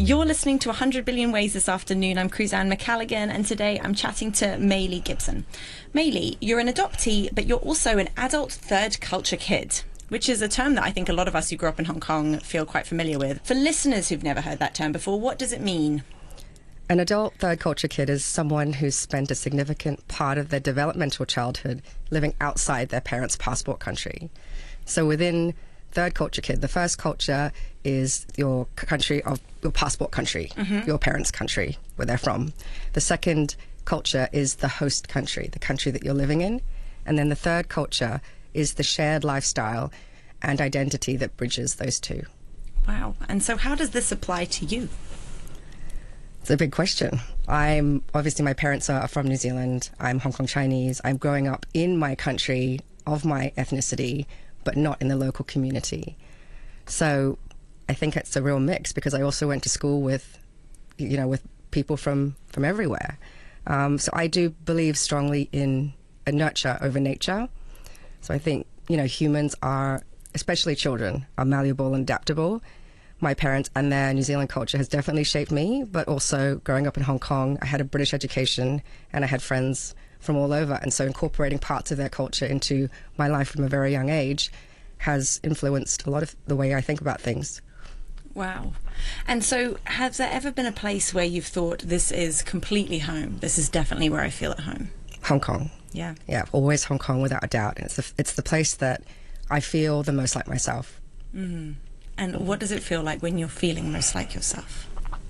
You're listening to 100 Billion Ways this afternoon. I'm Cruzanne McCalligan, and today I'm chatting to Maylee Gibson. Maylee, you're an adoptee, but you're also an adult third culture kid, which is a term that I think a lot of us who grew up in Hong Kong feel quite familiar with. For listeners who've never heard that term before, what does it mean? An adult third culture kid is someone who's spent a significant part of their developmental childhood living outside their parents' passport country. So within third culture kid, the first culture is your country of your passport country, your parents' country, where they're from. The second culture is the host country, the country that you're living in. And then the third culture is the shared lifestyle and identity that bridges those two. Wow. And so how does this apply to you? It's a big question. Obviously, my parents are from New Zealand. I'm Hong Kong Chinese. I'm growing up in my country of my ethnicity, but not in the local community. So I think it's a real mix, because I also went to school with people from everywhere. So I do believe strongly in a nurture over nature. So I think, humans are, especially children, are malleable and adaptable. My parents and their New Zealand culture has definitely shaped me, but also growing up in Hong Kong, I had a British education and I had friends from all over. And so incorporating parts of their culture into my life from a very young age has influenced a lot of the way I think about things. Wow. And so has there ever been a place where you've thought, this is completely home? This is definitely where I feel at home? Hong Kong. Yeah. Yeah, always Hong Kong without a doubt. And it's the place that I feel the most like myself. Mm. And what does it feel like when you're feeling most like yourself?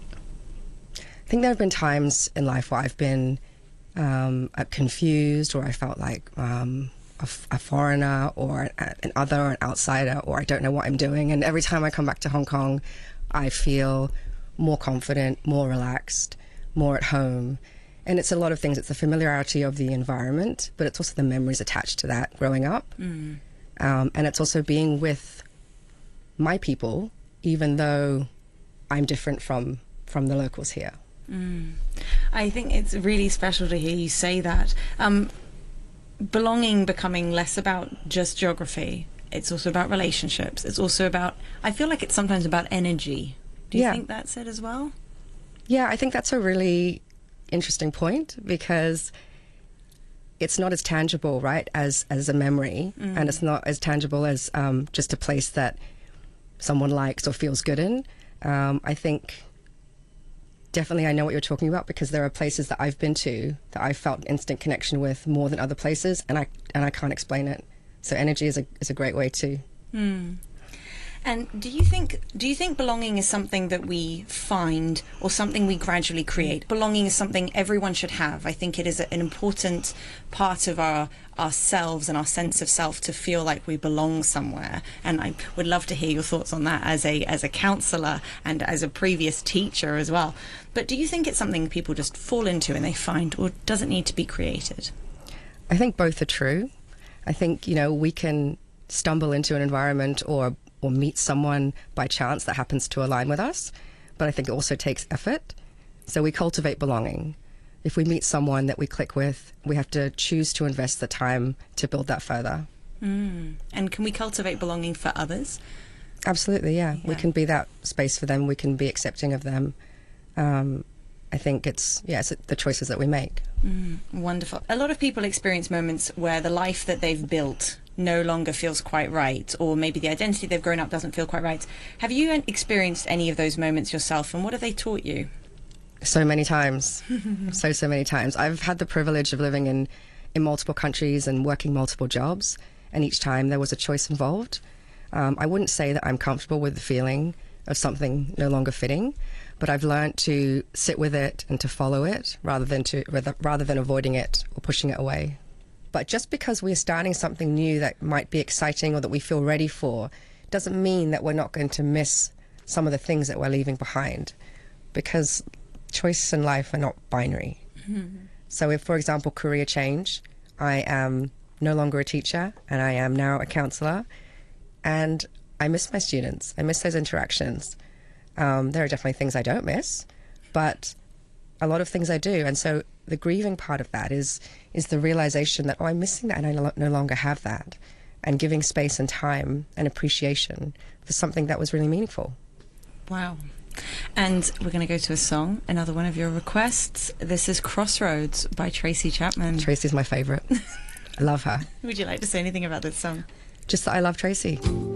I think there have been times in life where I've been confused, or I felt like a foreigner or an other or an outsider, or I don't know what I'm doing. And every time I come back to Hong Kong, I feel more confident, more relaxed, more at home. And it's a lot of things. It's the familiarity of the environment, but it's also the memories attached to that growing up. Mm. And it's also being with my people, even though I'm different from the locals here. Mm. I think it's really special to hear you say that. Belonging becoming less about just geography. It's also about relationships. It's also about, I feel like it's sometimes about energy. Do you think that's it as well? Yeah, I think that's a really interesting point, because it's not as tangible, right, as a memory, and it's not as tangible as just a place that someone likes or feels good in. I think definitely I know what you're talking about, because there are places that I've been to that I felt instant connection with more than other places, and I can't explain it. So energy is a great way to. Mm. And do you think belonging is something that we find, or something we gradually create? Belonging is something everyone should have. I think it is an important part of ourselves and our sense of self to feel like we belong somewhere. And I would love to hear your thoughts on that as a counsellor and as a previous teacher as well. But do you think it's something people just fall into and they find, or does it need to be created? I think both are true. I think, we can stumble into an environment or meet someone by chance that happens to align with us. But I think it also takes effort. So we cultivate belonging. If we meet someone that we click with, we have to choose to invest the time to build that further. Mm. And can we cultivate belonging for others? Absolutely, yeah. We can be that space for them. We can be accepting of them. I think it's the choices that we make. Wonderful. A lot of people experience moments where the life that they've built no longer feels quite right, or maybe the identity they've grown up doesn't feel quite right. Have you experienced any of those moments yourself, and what have they taught you? So many times. so many times. I've had the privilege of living in multiple countries and working multiple jobs, and each time there was a choice involved. I wouldn't say that I'm comfortable with the feeling of something no longer fitting, but I've learned to sit with it and to follow it rather than avoiding it or pushing it away. But just because we're starting something new that might be exciting or that we feel ready for doesn't mean that we're not going to miss some of the things that we're leaving behind, because choices in life are not binary. Mm-hmm. So if, for example, career change, I am no longer a teacher and I am now a counsellor, and I miss my students. I miss those interactions. There are definitely things I don't miss, but a lot of things I do. And so the grieving part of that is the realization that, I'm missing that and I no longer have that, and giving space and time and appreciation for something that was really meaningful. Wow. And we're going to go to a song, another one of your requests. This is Crossroads by Tracy Chapman. Tracy's my favourite. I love her. Would you like to say anything about this song? Just that I love Tracy.